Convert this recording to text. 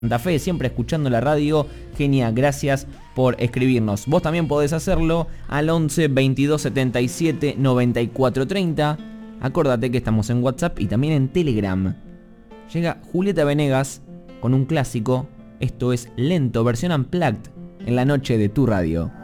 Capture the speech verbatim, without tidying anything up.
Santa Fe, siempre escuchando la radio. Genia, gracias por escribirnos. Vos también podés hacerlo al once veintidós setenta y siete noventa y cuatro treinta. Acordate que estamos en WhatsApp y también en Telegram. Llega Julieta Venegas con un clásico. Esto es Lento, versión unplugged, en la noche de tu radio.